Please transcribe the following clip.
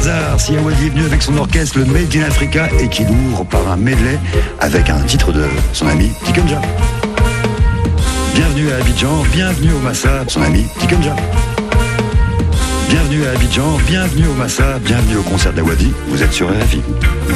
hasard si Awadi est venu avec son orchestre, le Made in Africa, et qu'il ouvre par un medley avec un titre de son ami Tikenja. Bienvenue à Abidjan, bienvenue au Massa, son ami Tikenja. Bienvenue à Abidjan, bienvenue au Massa, bienvenue au concert d'Awadi, vous êtes sur RFI.